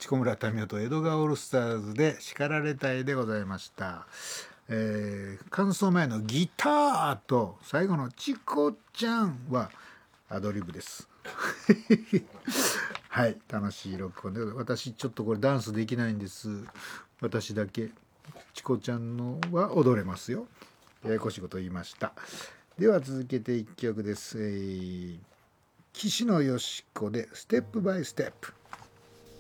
チコ村民生と江戸川オールスターズで叱られたいでございました。感想前のギターと最後のチコちゃんはアドリブですはい、楽しい録音で私ちょっとこれダンスできないんです。私だけチコちゃんのは踊れますよ。ややこしいこと言いました。では続けて1曲です。岸野よし子でステップバイステップ。